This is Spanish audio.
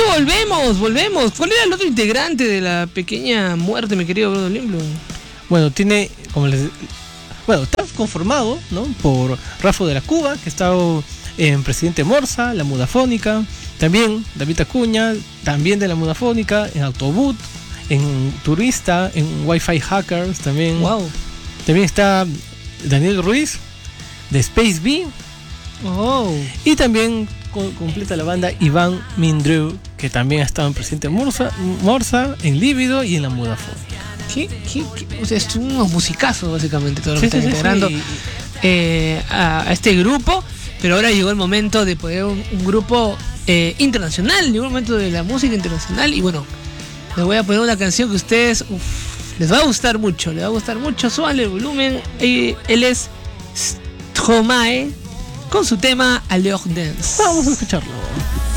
volvemos. ¿Cuál era el otro integrante de la pequeña muerte, mi querido Bruno Lindblom? Bueno, está conformado, ¿no?, por Rafa de la Cuba, que ha estado en Presidente Morsa, La Mudafónica, también David Acuña, también de La Mudafónica, en Autoboot, en Turista, en Wi-Fi Hackers, también. Wow. También está Daniel Ruiz, de Space B. Oh. Y también completa la banda Iván Mindreu, que también ha estado en Presidente Morsa, en Líbido y en La Mudafónica. O sea, es unos musicazos básicamente todos los que están integrando sí. A este grupo, pero ahora llegó el momento de poder un grupo internacional, llegó el momento de la música internacional y bueno, les voy a poner una canción que a ustedes les va a gustar mucho, súbanle el volumen. Él es Stromae con su tema Allure Dance. Vamos a escucharlo.